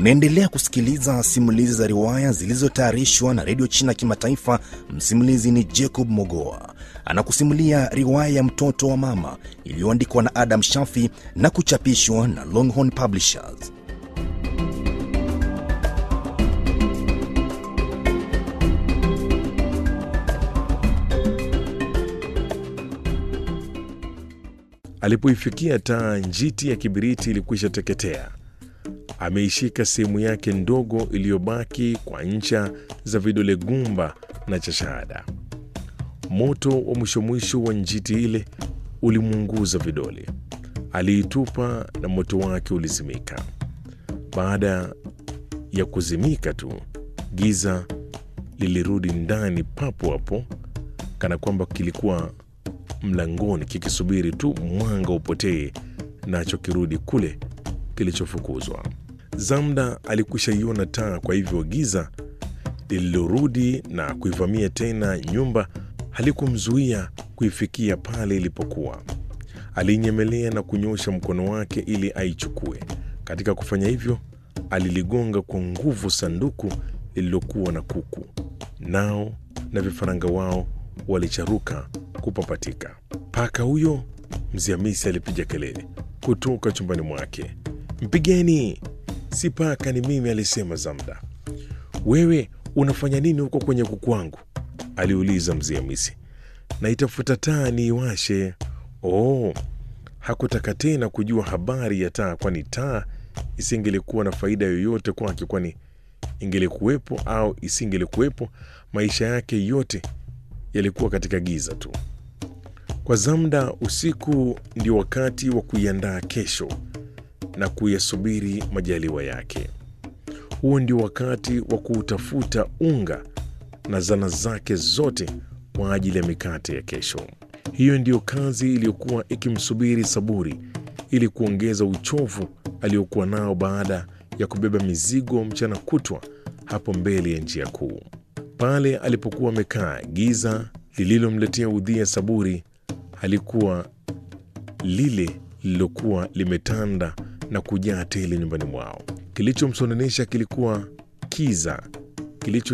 Unaendelea kusikiliza simulizi za riwaya zilizotayarishwa na Radio China Kimataifa. Msimulizi ni Jacob Mogoa. Anakusimulia riwaya ya Mtoto wa Mama iliyoandikwa na Adam Shafi na kuchapishwa na Longhorn Publishers. Alipoifikia taa, njiti ya kibiriti ilikwisha teketea. Ameishika sehemu yake ndogo iliyobaki kwa ncha za vidole gumba na cha shahada. Moto wa mwisho wa njiti ile ulimuunguza vidole. Aliitupa na moto wake ulizimika. Baada ya kuzimika tu, giza lilirudi ndani papo hapo, kana kwamba kilikuwa mlangoni kikisubiri tu mwanga upotee nacho kirudi kule kilichofukuzwa. Zamda alikwisha iona taa, kwa hivyo giza lililorudi na kuivamia tena nyumba halikumzuia kuifikia pale ilipokuwa. Alinyemelea na kunyosha mkono wake ili aichukue. Katika kufanya hivyo, aliligonga kwa nguvu sanduku lililokuwa na kuku. Nao na vifaranga wao walicharuka kupapatika. Paka huyo! Mzee Hamisi alipiga kelele kutoka chumbani mwake. "Mpigeni!" "Si paka, ni mimi," alisema Zamda. "Wewe unafanya nini huko kwenye kuku wangu?" aliuliza Mzee Hamisi. "Naitafuta taa niiwashe." Oh, hakutaka tena kujua habari ya taa, kwani taa isingelikuwa na faida yoyote kwake, kwani ingelikuwepo au isingelikuwepo, maisha yake yote yalikuwa katika giza tu. Kwa Zamda, usiku ndio wakati wa kuiandaa kesho na kuyasubiri majaliwa yake. Huo ndio wakati wa kuutafuta unga na zana zake zote kwa ajili ya mikate ya kesho. Hiyo ndiyo kazi iliyokuwa ikimsubiri Saburi, ili kuongeza uchovu aliokuwa nao baada ya kubeba mizigo mchana kutwa hapo mbele ya njia kuu. Pale alipokuwa amekaa, giza lililomletea udhia Saburi halikuwa lile lililokuwa limetanda na kujaa tele nyumbani mwao. Kilichomsononesha kilikuwa kiza kilicho